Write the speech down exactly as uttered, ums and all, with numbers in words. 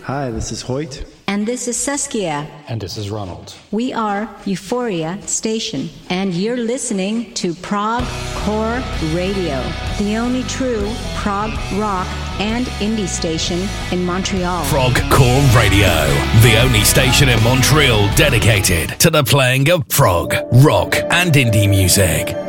Hi, this is Hoyt. And this is Saskia. And this is Ronald. We are Euphoria Station, and you're listening to Prog Core Radio, the only true prog rock and indie station in Montreal. Prog Core Radio, the only station in Montreal dedicated to the playing of prog, rock, and indie music.